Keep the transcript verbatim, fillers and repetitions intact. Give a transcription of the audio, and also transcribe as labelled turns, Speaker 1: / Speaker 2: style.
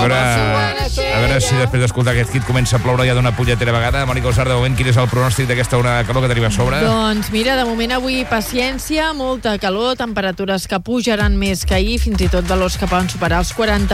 Speaker 1: veure, a veure si després d'escoltar aquest hit comença a ploure ja d'una punyetera vegada. Mònica Usar, de moment, quin és el pronòstic d'aquesta ona de calor que tenim a sobre?
Speaker 2: Doncs mira, de moment avui paciència, molta calor, temperatures que pujaran més que ahir, fins i tot valors que poden superar els quaranta